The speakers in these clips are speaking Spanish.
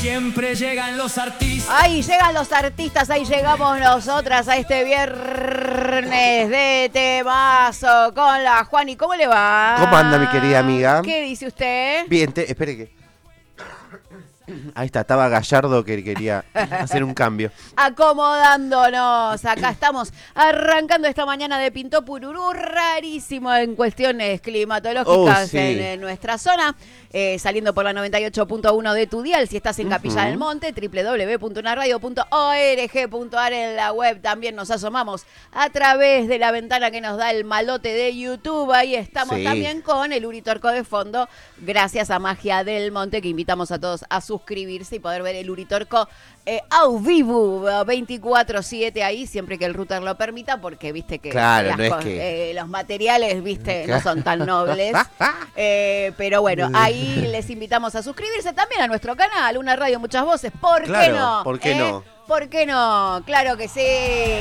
siempre llegan los artistas. Ahí llegan los artistas, ahí llegamos nosotras a este viernes de temazo con la Juani. ¿Cómo le va? ¿Cómo anda, mi querida amiga? ¿Qué dice usted? Bien, espere que... Ahí está, estaba Gallardo que quería hacer un cambio. Acomodándonos, acá estamos arrancando esta mañana de Pintó Pururú, rarísimo en cuestiones climatológicas sí. en nuestra zona, saliendo por la 98.1 de tu dial, si estás en Capilla del Monte, www.unaradio.org.ar, en la web también nos asomamos a través de la ventana que nos da el malote de YouTube, ahí estamos también con el Uritorco de fondo, gracias a Magia del Monte, que invitamos a todos a suscribirse y poder ver el Uritorco au vivo 24/7 ahí, siempre que el router lo permita, porque viste que, claro, no es que... los materiales, viste, no son tan nobles. Pero bueno, ahí les invitamos a suscribirse también a nuestro canal, Una Radio Muchas Voces. ¿Por qué no? ¿Por qué no? ¿Por qué no? Claro que sí.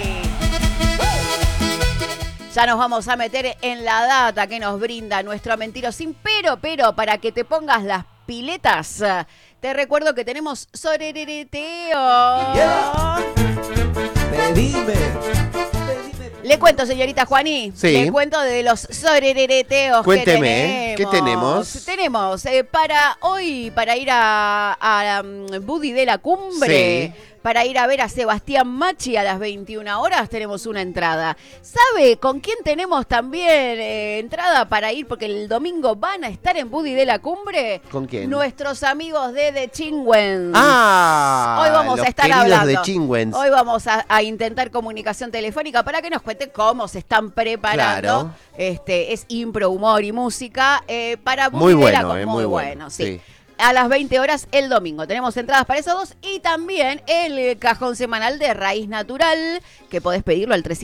Ya nos vamos a meter en la data que nos brinda nuestro Mentirosín, pero para que te pongas las piletas, te recuerdo que tenemos sorereteo. Pedime. Le cuento, señorita Juani. Sí. Le cuento de los sorereteos. Cuénteme, que ¿qué tenemos? Tenemos para hoy, para ir a Buddy de la Cumbre. Sí. Para ir a ver a Sebastián Machi a las 21 horas tenemos una entrada. ¿Sabe con quién tenemos también entrada para ir? Porque el domingo van a estar en Buddy de la Cumbre. ¿Con quién? Nuestros amigos de The Chingüens. Ah, Hoy vamos los a estar queridos hablando. de Chingüens. Hoy vamos a intentar comunicación telefónica para que nos cuente cómo se están preparando. Claro. Es impro, humor y música para Muy Buddy de la bueno, Cumbre. muy bueno, sí. sí. A las 20 horas el domingo. Tenemos entradas para esos dos y también el cajón semanal de Raíz Natural, que podés pedirlo al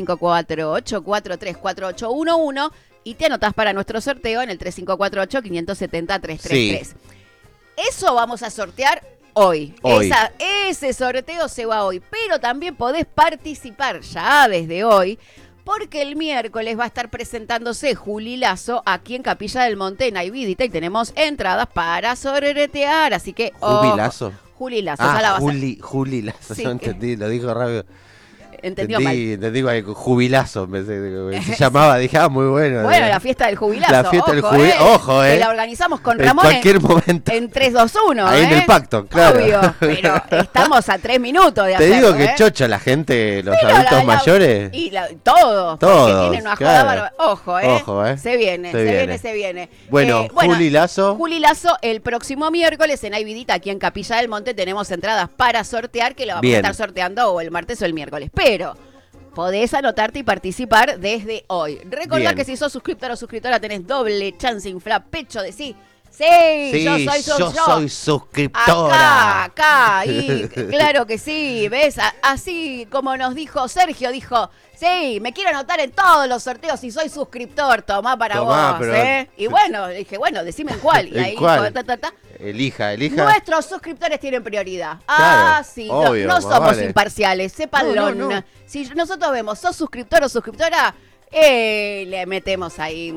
3548-434811 y te anotás para nuestro sorteo en el 3548-570-333. Sí. Eso vamos a sortear hoy. Hoy. Ese sorteo se va hoy, pero también podés participar ya desde hoy, porque el miércoles va a estar presentándose Juli Lazo aquí en Capilla del Monte, en Ayvidita, y tenemos entradas para soreretear, así que... ¿Jubilazo? Juli Lazo, ya la vas a... Juli Lazo, Sí. no entendí, lo dijo rápido. Entendió mal. Entendí jubilazo, se llamaba, dije, muy bueno. Bueno, la fiesta del jubilazo. La fiesta del jubilazo, ojo, Que la organizamos con en Ramón cualquier momento. en 3, 2, 1. Ahí en el pacto, claro. Obvio, pero estamos a 3 minutos de Te hacerlo. digo que chocha la gente, los Pero adultos mayores. Y todos, porque Todos, tienen una claro. joda bárbara. Ojo, Ojo, Se viene. Bueno, Juli Lazo. Juli Lazo, el próximo miércoles en Ayvidita, aquí en Capilla del Monte, tenemos entradas para sortear, que lo vamos a estar sorteando o el martes o el miércoles. Pero podés anotarte y participar desde hoy. Recordá que si sos suscriptor o suscriptora tenés doble chance infla pecho de sí. Sí, yo soy suscriptora. Acá, y claro que sí, ¿ves? Así como nos dijo Sergio, dijo, sí, me quiero anotar en todos los sorteos y soy suscriptor, tomá para vos, pero... Y bueno, dije, bueno, decime en cuál. Y ahí cuál? dijo, Elija. Nuestros suscriptores tienen prioridad. Claro, Sí, obvio, no somos vale. imparciales, sépanlo. No. Si nosotros vemos, sos suscriptor o suscriptora, le metemos ahí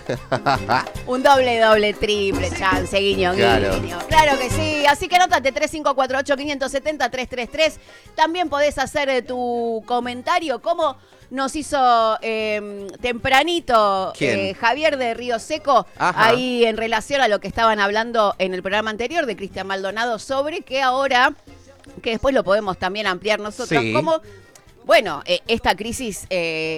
un doble, triple chance, guiño. Claro que sí, así que anótate 3548-570-333. También podés hacer tu comentario, como nos hizo tempranito Javier de Río Seco. Ajá. Ahí en relación a lo que estaban hablando en el programa anterior de Cristian Maldonado sobre que ahora, que después lo podemos también ampliar nosotros, como... Bueno, esta crisis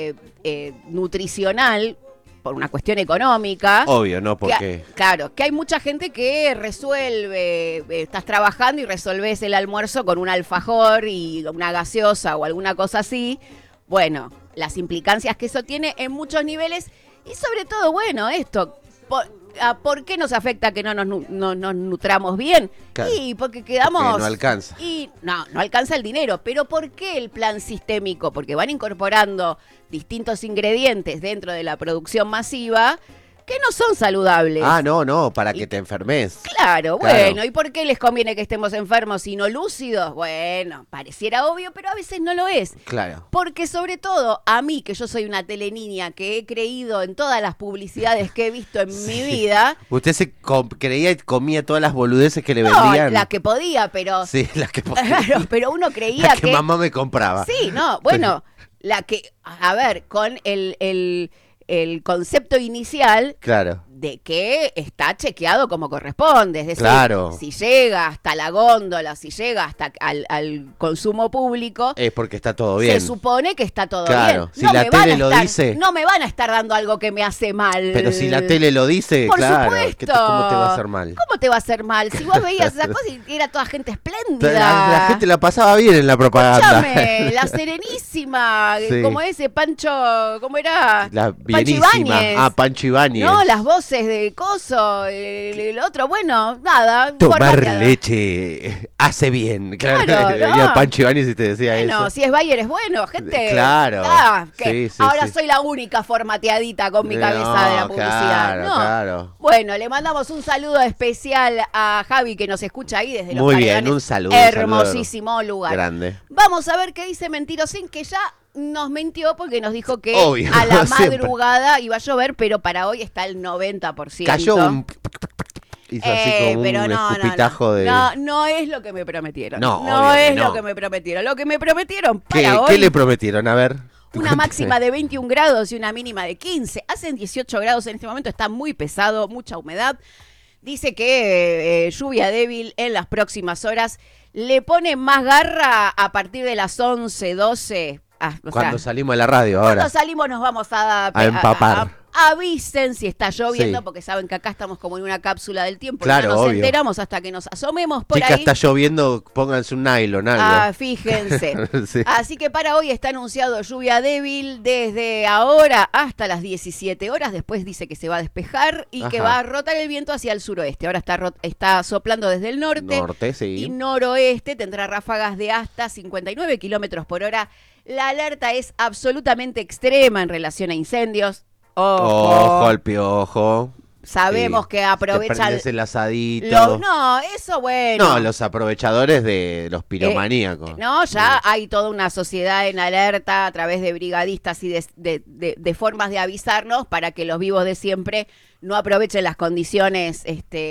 nutricional, por una cuestión económica. Obvio, ¿no? Porque... Claro, que hay mucha gente que resuelve, estás trabajando y resolves el almuerzo con un alfajor y una gaseosa o alguna cosa así. Bueno, las implicancias que eso tiene en muchos niveles y sobre todo, bueno, esto... ¿Por qué nos afecta que no nos nutramos bien? Claro, y porque quedamos... Porque no alcanza. Y no alcanza el dinero. ¿Pero por qué el plan sistémico? Porque van incorporando distintos ingredientes dentro de la producción masiva que no son saludables. Ah, no, para que te enfermes. Claro, bueno, ¿y por qué les conviene que estemos enfermos y no lúcidos? Bueno, pareciera obvio, pero a veces no lo es. Claro. Porque sobre todo a mí, que yo soy una teleniña, que he creído en todas las publicidades que he visto en mi vida. Usted se creía y comía todas las boludeces que le No, vendían. la que podía, pero... Sí, las que podía. Claro, pero uno creía La que mamá me compraba. Sí, no, bueno, la que... A ver, con el concepto inicial... Claro. De que está chequeado como corresponde, es decir, claro. Si llega hasta la góndola, si llega hasta al consumo público, es porque está todo bien. Se supone que está todo bien. Si no la tele lo dice, no me van a estar dando algo que me hace mal. Pero si la tele lo dice, por claro, supuesto. ¿cómo te va a hacer mal? ¿Cómo te va a hacer mal? Si vos veías esa cosa y era toda gente espléndida. La gente la pasaba bien en la propaganda. Escúchame, la Serenísima, sí. Como ese Pancho, ¿cómo era? La bienísima. Pancho Ibáñez. No, las voces de coso, el otro, bueno, nada. Tomar leche hace bien. Claro, venía Pancho Ibáñez y te decía eso. Bueno, si es Bayer es bueno, gente. Claro. Sí, ahora soy la única formateadita con mi cabeza de la publicidad. Claro. Bueno, le mandamos un saludo especial a Javi que nos escucha ahí desde los Muy bien, un saludo. Hermosísimo lugar. Grande. Vamos a ver qué dice Mentirosín, que ya nos mintió porque nos dijo que obvio, a la madrugada iba a llover, pero para hoy está el 90%. Cayó un... Hizo así como pero un escupitajo de... No es lo que me prometieron. No es lo que me prometieron. Lo que me prometieron para hoy... ¿Qué le prometieron? A ver... Una máxima de 21 grados y una mínima de 15. Hacen 18 grados en este momento, está muy pesado, mucha humedad. Dice que lluvia débil en las próximas horas. Le pone más garra a partir de las 11, 12... cuando salimos de la radio ahora. Cuando salimos nos vamos a empapar. Avisen si está lloviendo, porque saben que acá estamos como en una cápsula del tiempo. Claro, no nos enteramos hasta que nos asomemos por ahí. Está lloviendo, pónganse un nylon, algo. Fíjense. Sí. Así que para hoy está anunciado lluvia débil desde ahora hasta las 17 horas. Después dice que se va a despejar y que va a rotar el viento hacia el suroeste. Ahora está soplando desde el norte y noroeste. Tendrá ráfagas de hasta 59 kilómetros por hora. La alerta es absolutamente extrema en relación a incendios. Ojo al piojo. Sabemos que aprovechan el asadito. No, eso bueno. No, los aprovechadores de los piromaníacos. Ya hay toda una sociedad en alerta a través de brigadistas y de formas de avisarnos para que los vivos de siempre no aprovechen las condiciones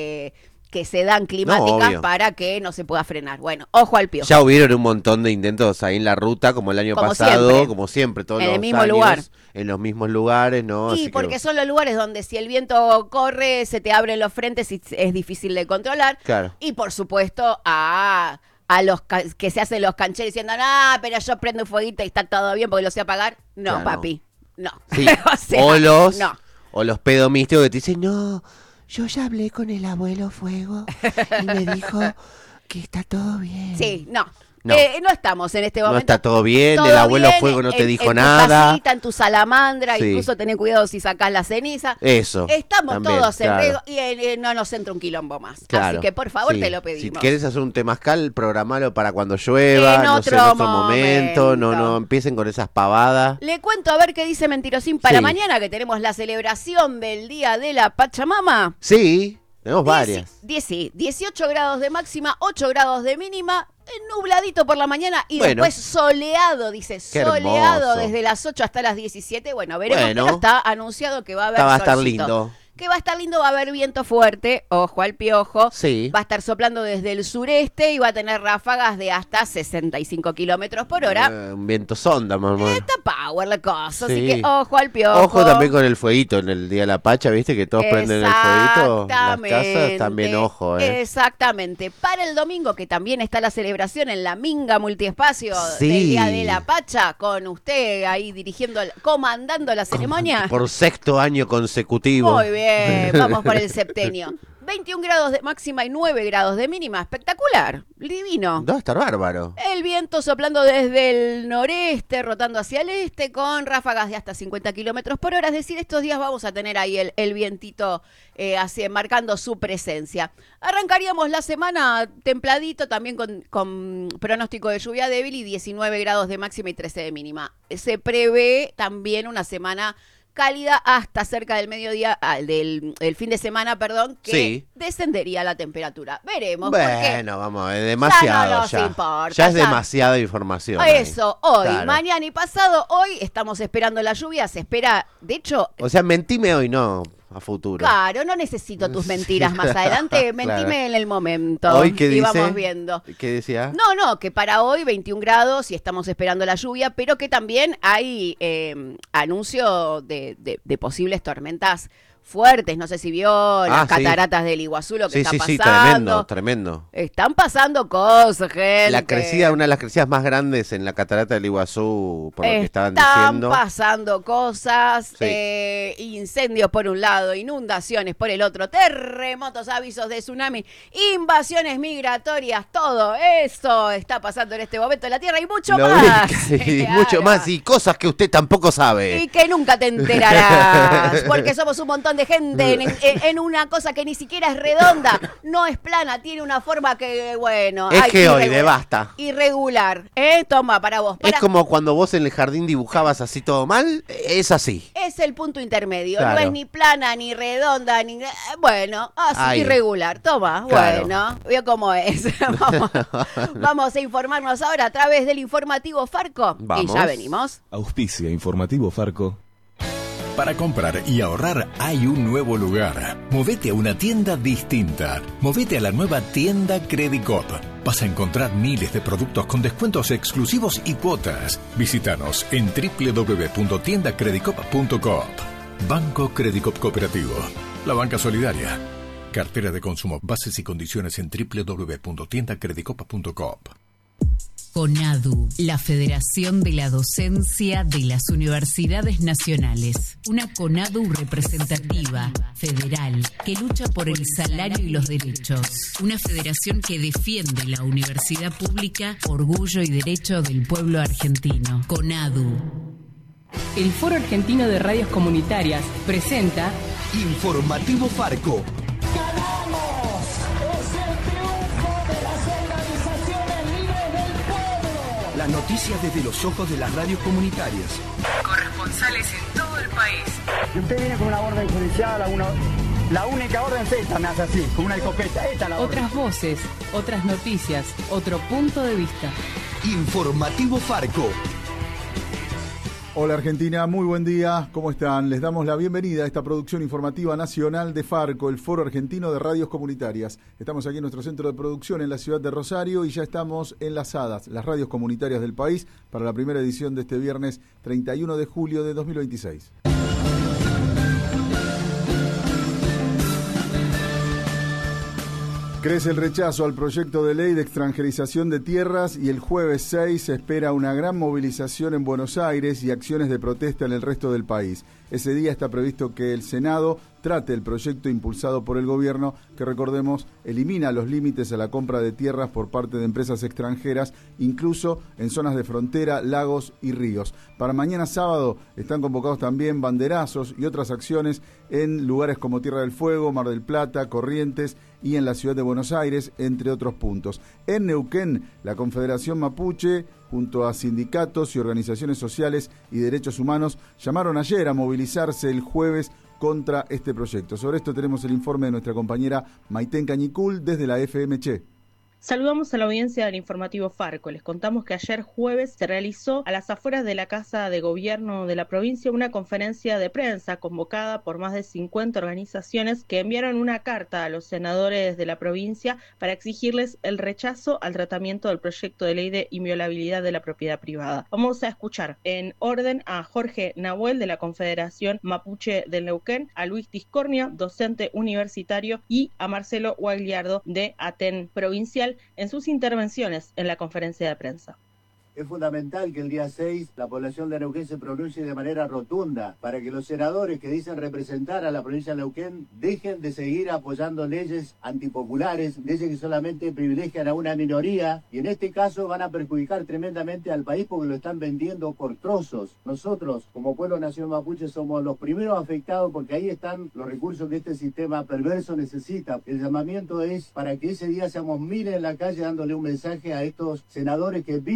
que se dan climáticas para que no se pueda frenar. Bueno, ojo al piojo. Ya hubieron un montón de intentos ahí en la ruta, como el año pasado, como siempre, todos los años. En el mismo lugar. En los mismos lugares, ¿no? Y porque son los lugares donde si el viento corre, se te abren los frentes y es difícil de controlar. Claro. Y por supuesto a los que se hacen los cancheros diciendo, pero yo prendo un fueguito y está todo bien porque lo sé apagar. No, claro. Papi, no. Sí. O los pedomísticos que te dicen, no, yo ya hablé con el abuelo Fuego y me dijo que está todo bien. Sí, no estamos en este momento. No está todo bien, el abuelo Fuego no te dijo nada. En tu casita, en tu salamandra, incluso tenés cuidado si sacás la ceniza. Eso. Estamos también, todos en riesgo y no nos entra un quilombo más. Así que por favor te lo pedimos. Si querés hacer un temazcal, programalo para cuando llueva, en otro momento. No empiecen con esas pavadas. Le cuento a ver qué dice Mentirosín para mañana, que tenemos la celebración del Día de la Pachamama. Sí, tenemos varias. 18 grados de máxima, 8 grados de mínima. Nubladito por la mañana y después soleado, dice, soleado desde las 8 hasta las 17. Bueno, veremos, pero está anunciado que va a haber va a estar lindo. Que va a estar lindo, va a haber viento fuerte, ojo al piojo. Sí. Va a estar soplando desde el sureste y va a tener ráfagas de hasta 65 kilómetros por hora. Un viento sonda, mamá. Está power la cosa, así que ojo al piojo. Ojo también con el fueguito en el Día de la Pacha, ¿viste? Que todos prenden el fueguito. Las casas también, ojo, Exactamente. Para el domingo, que también está la celebración en la Minga Multiespacio del Día de la Pacha, con usted ahí comandando la ceremonia. Por sexto año consecutivo. Muy bien. Vamos por el septenio. 21 grados de máxima y 9 grados de mínima. Espectacular. Divino. Va a estar bárbaro. El viento soplando desde el noreste, rotando hacia el este, con ráfagas de hasta 50 kilómetros por hora. Es decir, estos días vamos a tener ahí el vientito así, marcando su presencia. Arrancaríamos la semana templadito, también con pronóstico de lluvia débil y 19 grados de máxima y 13 de mínima. Se prevé también una semana cálida hasta cerca del mediodía, del fin de semana, perdón, que descendería la temperatura. Veremos. Bueno, vamos, es demasiado ya. No nos importa. Ya es demasiada información. Eso, hoy, mañana y pasado, hoy estamos esperando la lluvia, se espera, de hecho... O sea, mentime hoy, no a futuro. Claro, no necesito tus mentiras más adelante, mentime en el momento. ¿Hoy qué dice? Y vamos viendo. ¿Qué decía? No, que para hoy 21 grados y estamos esperando la lluvia, pero que también hay anuncio de posibles tormentas fuertes. No sé si vio las cataratas del Iguazú, lo que está pasando. Sí, tremendo. Están pasando cosas, gente. Una de las crecidas más grandes en la catarata del Iguazú, por lo que estaban diciendo. Están pasando cosas, incendios por un lado, inundaciones por el otro, terremotos, avisos de tsunami, invasiones migratorias, todo eso está pasando en este momento en la Tierra y mucho más. Mucho más y cosas que usted tampoco sabe. Y que nunca te enterarás, porque somos un montón de gente en una cosa que ni siquiera es redonda, no es plana, tiene una forma que, bueno... Es geoide, basta. Irregular, toma, para vos. Es como cuando vos en el jardín dibujabas así todo mal, es así. Es el punto intermedio, no es ni plana, ni redonda, ni... Bueno, así, irregular, toma, bueno, veo cómo es. Vamos a informarnos ahora a través del informativo Farco. Y ya venimos. Auspicia Informativo Farco. Para comprar y ahorrar hay un nuevo lugar. Movete a una tienda distinta. Movete a la nueva tienda Credicop. Vas a encontrar miles de productos con descuentos exclusivos y cuotas. Visítanos en www.tiendacredicop.coop. Banco Credicop Cooperativo. La banca solidaria. Cartera de consumo. Bases y condiciones en www.tiendacredicop.coop. CONADU, la Federación de la Docencia de las Universidades Nacionales. Una CONADU representativa, federal, que lucha por el salario y los derechos. Una federación que defiende la universidad pública, orgullo y derecho del pueblo argentino. CONADU. El Foro Argentino de Radios Comunitarias presenta Informativo Farco. Las noticias desde los ojos de las radios comunitarias. Corresponsales en todo el país. Si usted viene con una orden judicial, la única orden es esta, me hace así, con una escopeta. Esta es la orden. Otras voces, otras noticias, otro punto de vista. Informativo Farco. Hola Argentina, muy buen día, ¿cómo están? Les damos la bienvenida a esta producción informativa nacional de Farco, el Foro Argentino de Radios Comunitarias. Estamos aquí en nuestro centro de producción en la ciudad de Rosario y ya estamos enlazadas las radios comunitarias del país para la primera edición de este viernes 31 de julio de 2026. Crece el rechazo al proyecto de ley de extranjerización de tierras y el jueves 6 se espera una gran movilización en Buenos Aires y acciones de protesta en el resto del país. Ese día está previsto que el Senado trate el proyecto impulsado por el gobierno que, recordemos, elimina los límites a la compra de tierras por parte de empresas extranjeras, incluso en zonas de frontera, lagos y ríos. Para mañana sábado están convocados también banderazos y otras acciones en lugares como Tierra del Fuego, Mar del Plata, Corrientes y en la ciudad de Buenos Aires, entre otros puntos. En Neuquén, la Confederación Mapuche, junto a sindicatos y organizaciones sociales y derechos humanos, llamaron ayer a movilizarse el jueves contra este proyecto. Sobre esto tenemos el informe de nuestra compañera Maitén Cañicul desde la FMC. Saludamos a la audiencia del informativo Farco. Les contamos que ayer jueves se realizó a las afueras de la Casa de Gobierno de la provincia una conferencia de prensa convocada por más de 50 organizaciones que enviaron una carta a los senadores de la provincia para exigirles el rechazo al tratamiento del proyecto de ley de inviolabilidad de la propiedad privada. Vamos a escuchar en orden a Jorge Nahuel de la Confederación Mapuche del Neuquén, a Luis Tiscornia, docente universitario, y a Marcelo Guagliardo de Aten Provincial en sus intervenciones en la conferencia de prensa. Es fundamental que el día 6 la población de Neuquén se pronuncie de manera rotunda para que los senadores que dicen representar a la provincia de Neuquén dejen de seguir apoyando leyes antipopulares, leyes que solamente privilegian a una minoría y en este caso van a perjudicar tremendamente al país porque lo están vendiendo por trozos. Nosotros, como pueblo nación mapuche, somos los primeros afectados porque ahí están los recursos que este sistema perverso necesita. El llamamiento es para que ese día seamos miles en la calle dándole un mensaje a estos senadores que viven traicionando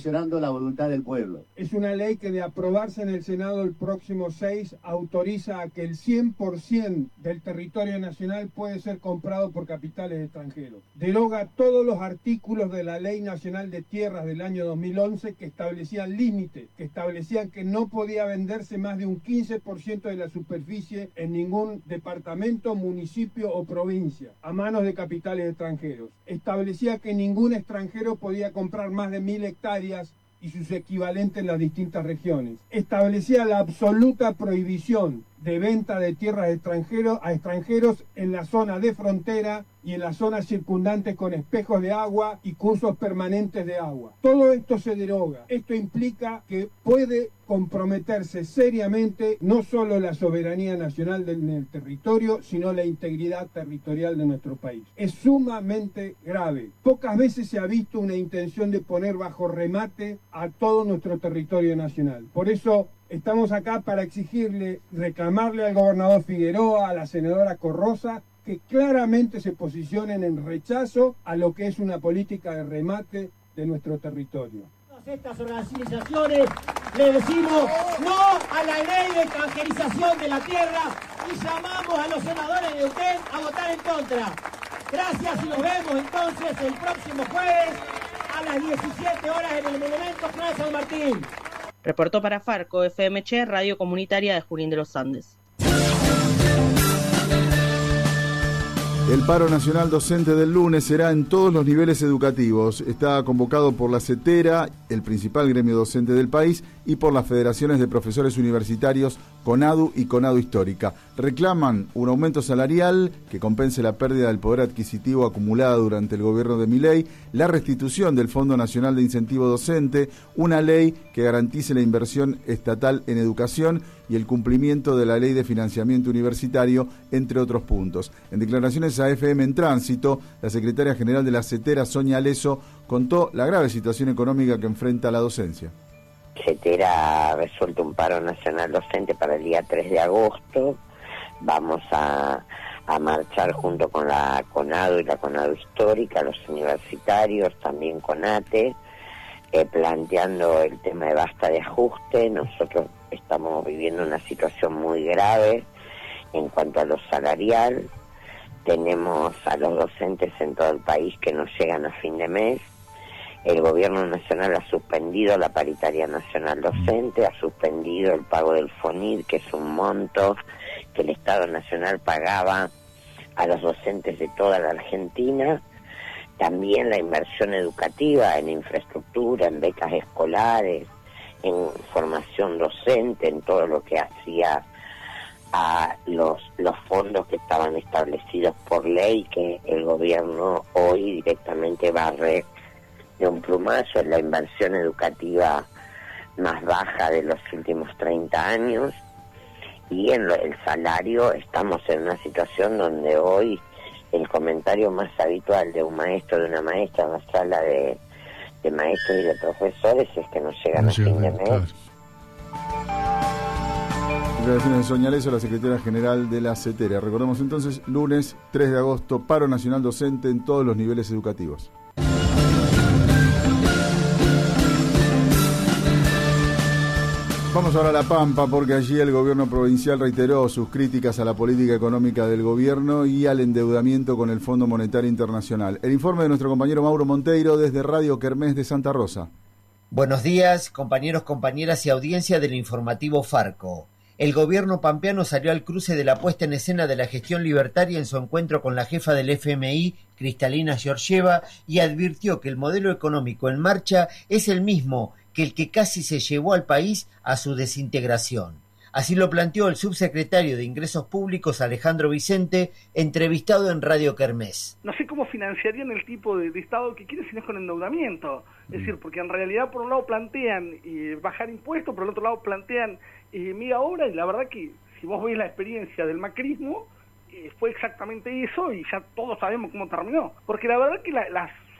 traicionando la voluntad del pueblo. Es una ley que de aprobarse en el Senado el próximo 6 autoriza a que el 100% del territorio nacional puede ser comprado por capitales extranjeros. Deroga todos los artículos de la Ley Nacional de Tierras del año 2011 que establecían límites, que establecían que no podía venderse más de un 15% de la superficie en ningún departamento, municipio o provincia a manos de capitales extranjeros. Establecía que ningún extranjero podía comprar más de 1.000 hectáreas y sus equivalentes en las distintas regiones. Establecía la absoluta prohibición de venta de tierras a extranjeros en la zona de frontera y en las zonas circundantes con espejos de agua y cursos permanentes de agua. Todo esto se deroga. Esto implica que puede comprometerse seriamente no solo la soberanía nacional del territorio, sino la integridad territorial de nuestro país. Es sumamente grave. Pocas veces se ha visto una intención de poner bajo remate a todo nuestro territorio nacional. Por eso estamos acá para reclamarle al gobernador Figueroa, a la senadora Corrosa, que claramente se posicionen en rechazo a lo que es una política de remate de nuestro territorio. Estas organizaciones le decimos no a la ley de extranjerización de la tierra y llamamos a los senadores de Neuquén a votar en contra. Gracias y nos vemos entonces el próximo jueves a las 17 horas en el Monumento Plaza San Martín. Reportó para Farco FMC, Radio Comunitaria de Junín de los Andes. El paro nacional docente del lunes será en todos los niveles educativos. Está convocado por la CETERA, el principal gremio docente del país, y por las federaciones de profesores universitarios CONADU y CONADU Histórica. Reclaman un aumento salarial que compense la pérdida del poder adquisitivo acumulada durante el gobierno de Milei, la restitución del Fondo Nacional de Incentivo Docente, una ley que garantice la inversión estatal en educación y el cumplimiento de la Ley de Financiamiento Universitario, entre otros puntos. En declaraciones a FM en Tránsito, la secretaria general de la CETERA, Sonia Aleso, contó la grave situación económica que enfrenta la docencia. CETERA ha resuelto un paro nacional docente para el día 3 de agosto. Vamos a marchar junto con la CONADU y la CONADU Histórica, los universitarios, también CONATE, planteando el tema de basta de ajuste. Nosotros estamos viviendo una situación muy grave en cuanto a lo salarial. Tenemos a los docentes en todo el país que no llegan a fin de mes. El gobierno nacional ha suspendido la paritaria nacional docente, ha suspendido el pago del FONID, que es un monto que el Estado Nacional pagaba a los docentes de toda la Argentina. También la inversión educativa en infraestructura, en becas escolares, en formación docente, en todo lo que hacía a los fondos que estaban establecidos por ley, que el gobierno hoy directamente barre de un plumazo. Es la inversión educativa más baja de los últimos 30 años, y en el salario estamos en una situación donde hoy el comentario más habitual de un maestro, de una maestra en la sala de maestros y de profesores es que no llegan a fin de mes. Claro. Declaraciones de Sonia Aleso, la secretaria general de la CETERA. Recordemos entonces, lunes 3 de agosto, paro nacional docente en todos los niveles educativos. Vamos ahora a La Pampa, porque allí el gobierno provincial reiteró sus críticas a la política económica del gobierno y al endeudamiento con el Fondo Monetario Internacional. El informe de nuestro compañero Mauro Monteiro desde Radio Kermés de Santa Rosa. Buenos días, compañeros, compañeras y audiencia del informativo Farco. El gobierno pampeano salió al cruce de la puesta en escena de la gestión libertaria en su encuentro con la jefa del FMI, Cristalina Georgieva, y advirtió que el modelo económico en marcha es el mismo que el que casi se llevó al país a su desintegración. Así lo planteó el subsecretario de Ingresos Públicos, Alejandro Vicente, entrevistado en Radio Kermés. No sé cómo financiarían el tipo de Estado que quieren si no es con endeudamiento. Es decir, porque en realidad por un lado plantean bajar impuestos, por el otro lado plantean mega obra, y la verdad que si vos veis la experiencia del macrismo, fue exactamente eso, y ya todos sabemos cómo terminó. Porque la verdad que las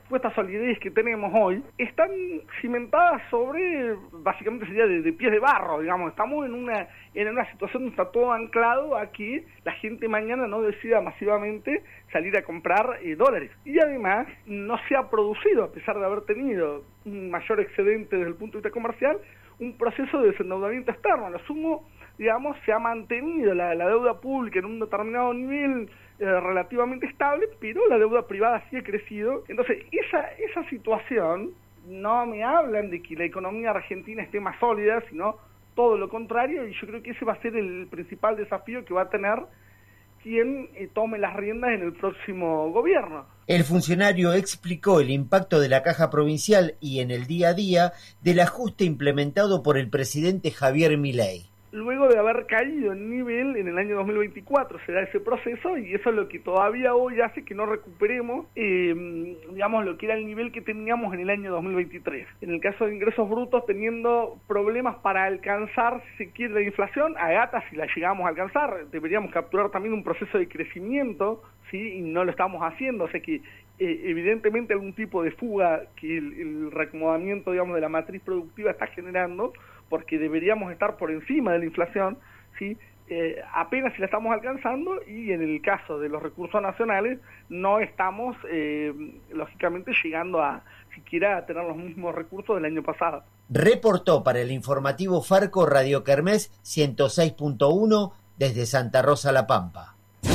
supuesta solidez que tenemos hoy, están cimentadas sobre, básicamente sería de pies de barro, digamos. Estamos en una situación donde está todo anclado a que la gente mañana no decida masivamente salir a comprar dólares. Y además no se ha producido, a pesar de haber tenido un mayor excedente desde el punto de vista comercial, un proceso de desendeudamiento externo. A lo sumo, digamos, se ha mantenido la deuda pública en un determinado nivel relativamente estable, pero la deuda privada sí ha crecido. Entonces, esa situación, no me hablan de que la economía argentina esté más sólida, sino todo lo contrario, y yo creo que ese va a ser el principal desafío que va a tener quien tome las riendas en el próximo gobierno. El funcionario explicó el impacto de la Caja Provincial y en el día a día del ajuste implementado por el presidente Javier Milei. Luego de haber caído en nivel en el año 2024 se da ese proceso, y eso es lo que todavía hoy hace que no recuperemos digamos lo que era el nivel que teníamos en el año 2023. En el caso de ingresos brutos, teniendo problemas para alcanzar, si se quiere, la inflación, a gata si la llegamos a alcanzar, deberíamos capturar también un proceso de crecimiento, ¿sí? Y no lo estamos haciendo, o sea que evidentemente algún tipo de fuga que el reacomodamiento, digamos, de la matriz productiva está generando, porque deberíamos estar por encima de la inflación, ¿sí? Apenas si la estamos alcanzando, y en el caso de los recursos nacionales no estamos, lógicamente, llegando a siquiera a tener los mismos recursos del año pasado. Reportó para el informativo Farco Radio Kermés 106.1 desde Santa Rosa, La Pampa.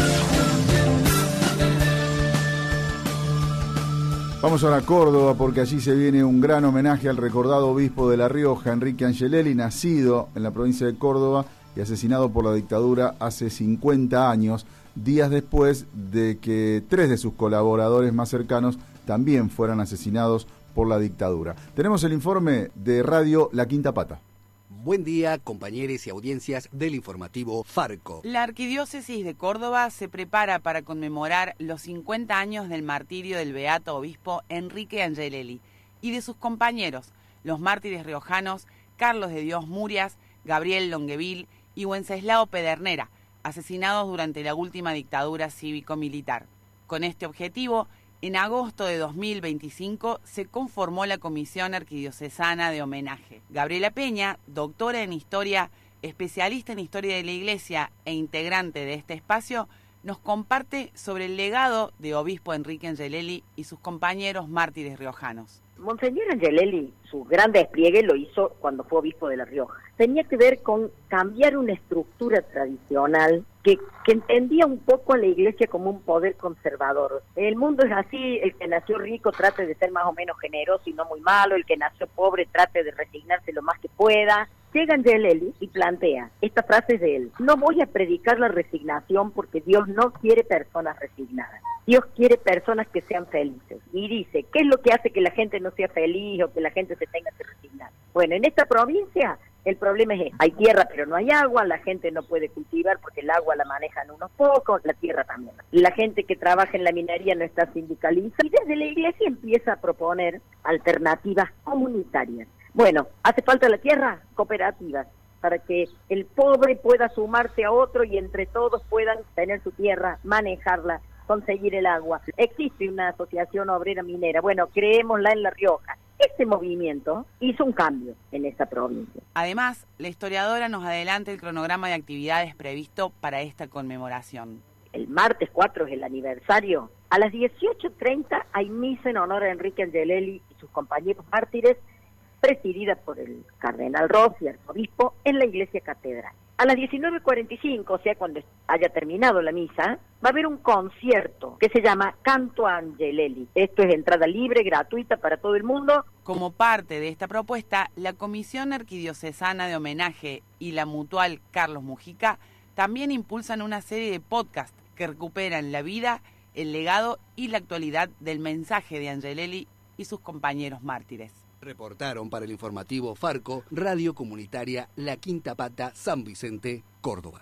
Vamos ahora a Córdoba, porque allí se viene un gran homenaje al recordado obispo de La Rioja, Enrique Angelelli, nacido en la provincia de Córdoba y asesinado por la dictadura hace 50 años, días después de que 3 de sus colaboradores más cercanos también fueran asesinados por la dictadura. Tenemos el informe de Radio La Quinta Pata. Buen día, compañeros y audiencias del informativo Farco. La Arquidiócesis de Córdoba se prepara para conmemorar los 50 años del martirio del beato obispo Enrique Angelelli y de sus compañeros, los mártires riojanos Carlos de Dios Murias, Gabriel Longueville y Wenceslao Pedernera, asesinados durante la última dictadura cívico-militar. Con este objetivo, en agosto de 2025 se conformó la Comisión Arquidiocesana de Homenaje. Gabriela Peña, doctora en Historia, especialista en Historia de la Iglesia e integrante de este espacio, nos comparte sobre el legado de obispo Enrique Angelelli y sus compañeros mártires riojanos. Monseñor Angelelli, su gran despliegue lo hizo cuando fue obispo de La Rioja. Tenía que ver con cambiar una estructura tradicional que entendía un poco a la Iglesia como un poder conservador. El mundo es así, el que nació rico trate de ser más o menos generoso y no muy malo, el que nació pobre trate de resignarse lo más que pueda. Llega Angelelli y plantea esta frase de él: no voy a predicar la resignación porque Dios no quiere personas resignadas. Dios quiere personas que sean felices. Y dice, ¿qué es lo que hace que la gente no sea feliz o que la gente se tenga que resignar? Bueno, en esta provincia el problema es este. Hay tierra pero no hay agua, la gente no puede cultivar porque el agua la manejan unos pocos, la tierra también. La gente que trabaja en la minería no está sindicalizada y desde la iglesia empieza a proponer alternativas comunitarias. Bueno, ¿hace falta la tierra? Cooperativas, para que el pobre pueda sumarse a otro y entre todos puedan tener su tierra, manejarla, conseguir el agua. Existe una asociación obrera minera, bueno, creémosla en La Rioja. Este movimiento hizo un cambio en esta provincia. Además, la historiadora nos adelanta el cronograma de actividades previsto para esta conmemoración. El martes 4 es el aniversario. A las 18:30 hay misa en honor a Enrique Angelelli y sus compañeros mártires, presidida por el cardenal Rossi, arzobispo, en la iglesia catedral. A las 19:45, o sea, cuando haya terminado la misa, va a haber un concierto que se llama Canto a Angelelli. Esto es entrada libre, gratuita para todo el mundo. Como parte de esta propuesta, la Comisión Arquidiocesana de Homenaje y la Mutual Carlos Mujica también impulsan una serie de podcasts que recuperan la vida, el legado y la actualidad del mensaje de Angelelli y sus compañeros mártires. Reportaron para el informativo Farco, Radio Comunitaria La Quinta Pata, San Vicente, Córdoba.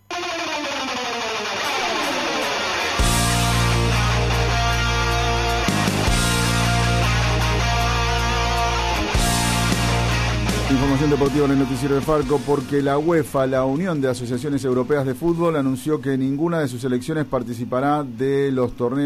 Información deportiva en el noticiero de Farco, porque la UEFA, la Unión de Asociaciones Europeas de Fútbol, anunció que ninguna de sus selecciones participará de los torneos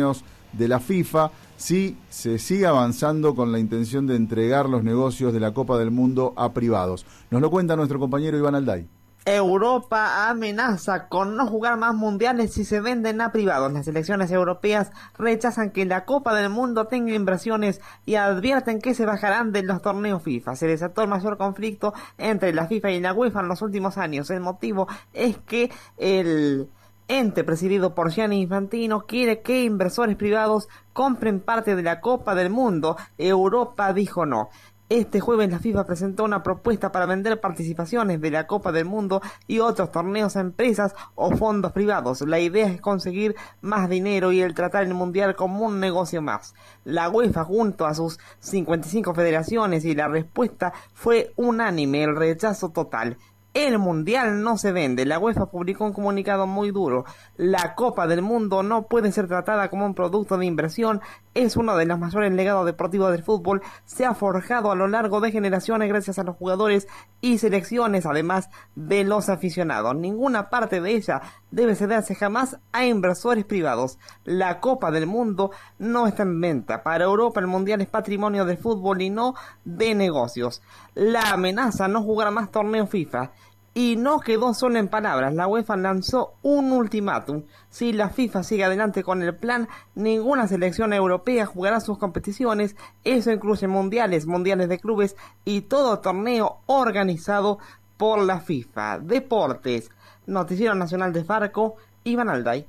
de la FIFA si se sigue avanzando con la intención de entregar los negocios de la Copa del Mundo a privados. Nos lo cuenta nuestro compañero Iván Alday. Europa amenaza con no jugar más mundiales si se venden a privados. Las selecciones europeas rechazan que la Copa del Mundo tenga inversiones y advierten que se bajarán de los torneos FIFA. Se desató el mayor conflicto entre la FIFA y la UEFA en los últimos años. El motivo es que el ente presidido por Gianni Infantino quiere que inversores privados compren parte de la Copa del Mundo. Europa dijo no. Este jueves la FIFA presentó una propuesta para vender participaciones de la Copa del Mundo y otros torneos a empresas o fondos privados. La idea es conseguir más dinero y el tratar el Mundial como un negocio más. La UEFA junto a sus 55 federaciones y la respuesta fue unánime, el rechazo total. El Mundial no se vende. La UEFA publicó un comunicado muy duro. La Copa del Mundo no puede ser tratada como un producto de inversión. Es uno de los mayores legados deportivos del fútbol. Se ha forjado a lo largo de generaciones gracias a los jugadores y selecciones, además de los aficionados. Ninguna parte de ella debe cederse jamás a inversores privados. La Copa del Mundo no está en venta. Para Europa el Mundial es patrimonio del fútbol y no de negocios. La amenaza no jugar más torneos FIFA. Y no quedó solo en palabras, la UEFA lanzó un ultimátum. Si la FIFA sigue adelante con el plan, ninguna selección europea jugará sus competiciones. Eso incluye mundiales de clubes y todo torneo organizado por la FIFA. Deportes, Noticiero Nacional de Farco, Iván Alday.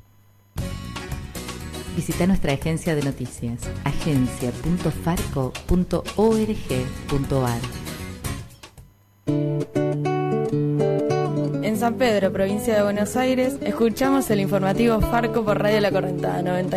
Visita nuestra agencia de noticias, agencia.farco.org.ar. En San Pedro, provincia de Buenos Aires, escuchamos el informativo Farco por Radio La Correntada 90.